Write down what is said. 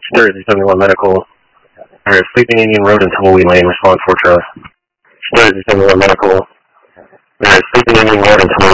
Jersey 71 Medical. Sleeping Indian Road and Tumbleweed Lane, respond for Jersey 71 Medical. Sleeping Indian Road and Tumbleweed